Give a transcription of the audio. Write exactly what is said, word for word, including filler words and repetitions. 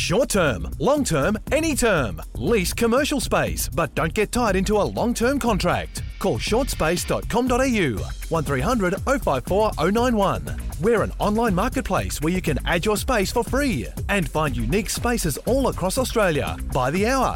Short term, long term, any term. Lease commercial space, but don't get tied into a long-term contract. Call short space dot com dot a u, one three hundred oh five four oh nine one. We're an online marketplace where you can add your space for free and find unique spaces all across Australia by the hour.